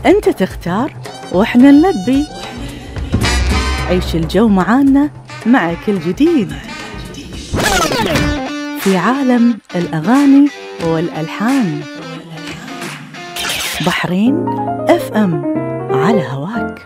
أنت تختار وإحنا نلبي. عيش الجو معانا مع كل جديد في عالم الأغاني والألحان. بحرين FM على هواك.